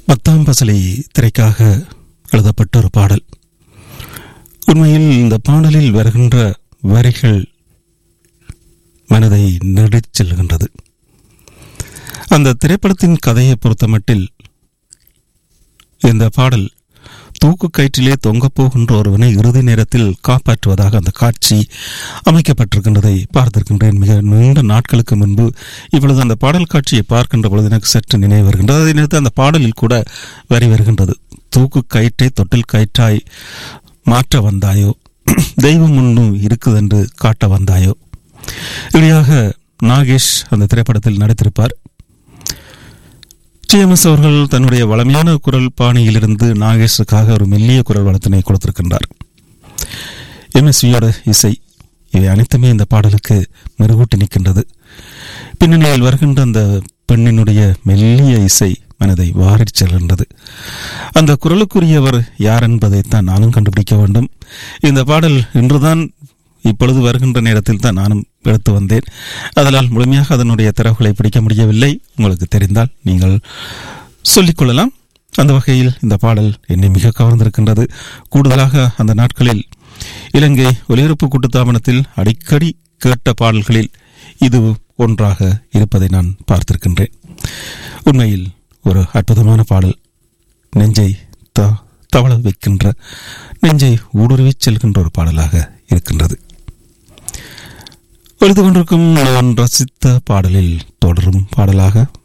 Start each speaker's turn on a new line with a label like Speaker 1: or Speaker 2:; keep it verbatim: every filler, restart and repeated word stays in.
Speaker 1: பத்தாம் பசலை திரைக்காக எழுதப்பட்ட ஒரு பாடல். உண்மையில் இந்த பாடலில் வருகின்ற வரிகள் மனதை நெடுச் செல்கின்றது. அந்த திரைப்படத்தின் கதையை பொறுத்தமட்டில் இந்த பாடல் தூக்கு கயிற்றிலே தொங்கப் போகின்ற ஒருவனை இறுதி நேரத்தில் காப்பாற்றுவதாக அந்த காட்சி அமைக்கப்பட்டிருக்கின்றதை பார்த்திருக்கின்றேன். மிக நீண்ட நாட்களுக்கு முன்பு இப்பொழுது அந்த பாடல் காட்சியை பார்க்கின்ற பொழுது எனக்கு சற்று நினைவு வருகின்றது. அதே நேரத்தில் அந்த பாடலில் கூட வரி வருகின்றது, தூக்கு கயிற்றை தொட்டில் கயிற்றாய் மாற்ற வந்தாயோ, தெய்வம் ஒன்றும் இருக்குது என்று காட்ட வந்தாயோ. இப்படியாக நாகேஷ் அந்த திரைப்படத்தில் நடித்திருப்பார். டி எம் எஸ் அவர்கள் தன்னுடைய வளமையான குரல் பாணியிலிருந்து நாகேஷுக்காக ஒரு மெல்லிய குரல் வளத்தினை கொடுத்திருக்கின்றார். எம் எஸ் வியோட இசை இவை அனைத்துமே இந்த பாடலுக்கு மெருகூட்டி நிற்கின்றது. பின்னணியில் வருகின்ற அந்த பெண்ணினுடைய மெல்லிய இசை மனதை வாரிச் செல்கின்றது. அந்த குரலுக்குரியவர் யார் என்பதைத்தான் நானும் கண்டுபிடிக்க வேண்டும். இந்த பாடல் இன்றுதான் இப்பொழுது வருகின்ற நேரத்தில் தான் நானும் எடுத்து வந்தேன். அதனால் முழுமையாக அதனுடைய தரவுகளை பிடிக்க முடியவில்லை. உங்களுக்கு தெரிந்தால் நீங்கள் சொல்லிக்கொள்ளலாம். அந்த வகையில் இந்த பாடல் என்னை மிக கவர்ந்திருக்கின்றது. கூடுதலாக அந்த நாட்களில் இலங்கை ஒலிபரப்பு கூட்டுத்தாபனத்தில் அடிக்கடி கேட்ட பாடல்களில் இது ஒன்றாக இருப்பதை நான் பார்த்திருக்கின்றேன். உண்மையில் ஒரு அற்புதமான பாடல், நெஞ்சை த தவள வைக்கின்ற, நெஞ்சை ஊடுருவிச் செல்கின்ற ஒரு பாடலாக இருக்கின்றது. எழுது கொண்டிருக்கும் நான் ரசித்த பாடலில் தொடரும் பாடலாக